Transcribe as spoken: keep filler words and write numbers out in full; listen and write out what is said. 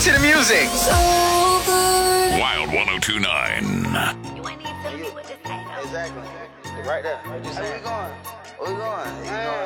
to the music. Wild one oh two point nine. You ain't even telling me what to say, though. Exactly. Right there. Where we going? Where we going? You know,